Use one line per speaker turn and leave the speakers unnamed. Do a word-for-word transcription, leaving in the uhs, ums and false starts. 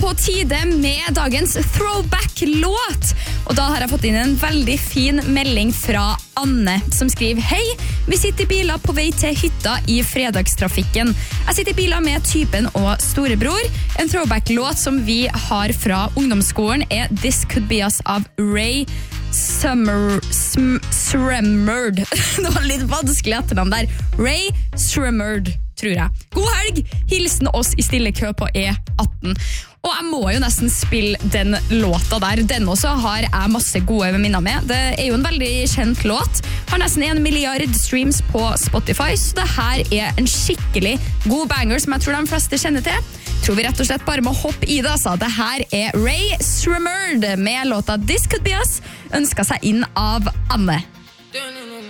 på tide med dagens throwback-låt. Og da har jeg fått inn en veldig fin melding fra Anne, som skriver: Hei, vi sitter i biler på vei til hytta i fredagstrafikken. Jeg sitter i biler med typen og storebror. En throwback-låt som vi har fra ungdomsskolen er This Could Be Us av Ray Summer, sm, Sremmerd. Det var litt vanskelig etternavn der. Ray Sremmerd, tror jeg. God helg! Hilsen oss i stille kø på E atten. Og jeg må jo nesten spille den låta der. Den også har jeg masse gode minner med. Det er jo en veldig kjent låt. Har nesten en milliard streams på Spotify, så det her er en skikkelig god banger som jeg tror de fleste kjenner til. Tror vi rett og slett bare må hoppe i det, altså. Det her er Ray Sremmerd med låta This Could Be Us, ønsket seg inn av Anne.